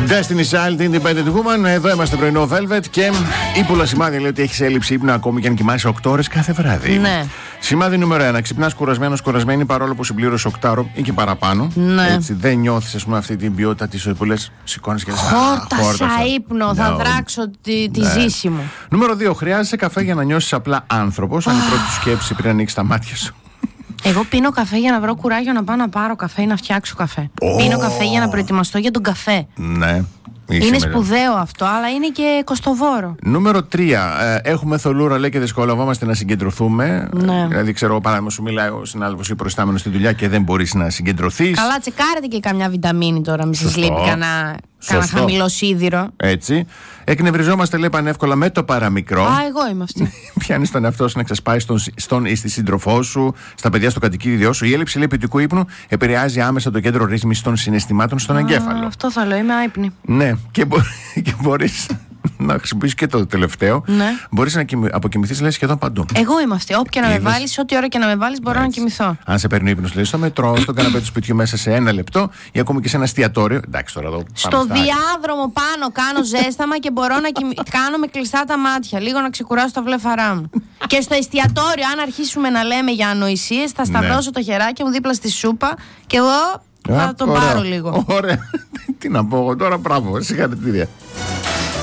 Destiny Child, Independent Woman. Εδώ είμαστε πρωινό Velvet και η Πούλα σημάδι λέει ότι έχει έλλειψη ύπνου ακόμη και αν κοιμάσαι 8 ώρες κάθε βράδυ. Ναι. Σημάδι νούμερο 1. Ξυπνάς κουρασμένος, κουρασμένη παρόλο που συμπλήρωσε 8 ώρο ή και παραπάνω. Ναι. Έτσι, δεν νιώθεις ας πούμε αυτή την ποιότητα της που λες σηκώνεις και λες χόρτασα ύπνο, θα δράξω τη ζήση μου. Νούμερο 2. Χρειάζεσαι καφέ για να νιώσεις απλά άνθρωπος. Αν η πρώτη σου σκέψη πριν ανοίξει τα μάτια σου. Εγώ πίνω καφέ για να βρω κουράγιο να πάω να πάρω καφέ ή να φτιάξω καφέ. Πίνω καφέ για να προετοιμαστώ για τον καφέ. Ναι. Είναι σπουδαίο αυτό, αλλά είναι και κοστοβόρο. Νούμερο 3. Έχουμε θολούρα, λέει, και δυσκολευόμαστε να συγκεντρωθούμε. Ναι. Δηλαδή, ξέρω, παράδειγμα, σου μιλάει ο συνάδελφος ή προϊστάμενος στη δουλειά και δεν μπορείς να συγκεντρωθείς. Καλά, τσεκάρετε και καμιά βιταμίνη τώρα, μη σας λείπει κανένα χαμηλό σίδηρο. Έτσι. Εκνευριζόμαστε, λέει, πανεύκολα με το παραμικρό. Εγώ είμαι αυτή. Πιάνεις τον εαυτό σου να ξεσπάει στον ή στη σύντροφό σου, στα παιδιά, στο κατοικίδιό σου. Η έλλειψη, λέει, ποιοτικού ύπνου επηρεάζει άμεσα το κέντρο ρύθμισης των συναισθημάτων στον εγκέφαλο. Αυτό θα λέω, είμαι άυπνη. Ναι, και μπορείς να χρησιμοποιήσεις και το τελευταίο. Ναι. Μπορείς να αποκοιμηθείς, λέει, σχεδόν παντού. Εγώ είμαι αυτή. Όποια να με βάλεις, ό,τι ώρα και να με βάλεις, μπορώ να κοιμηθώ. Αν σε παίρνει ύπνος, λέει, στο μετρό, στον καναπέ του σπιτιού μέσα σε 1 λεπτό ή ακόμη και σε ένα εστιατόριο. Εντάξει, τώρα εδώ. Στο διάδρομο πάνω κάνω ζέσταμα και μπορώ να κάνω με κλειστά τα μάτια. Λίγο να ξεκουράσω τα βλέφαρά μου. Και στο εστιατόριο, αν αρχίσουμε να λέμε για ανοησίες, θα σταυρώσω το χεράκι μου δίπλα στη σούπα και εγώ θα τον πάρω λίγο. Ωραία. Τι να πω εγώ τώρα, μπράβο, συγχαρητήρια.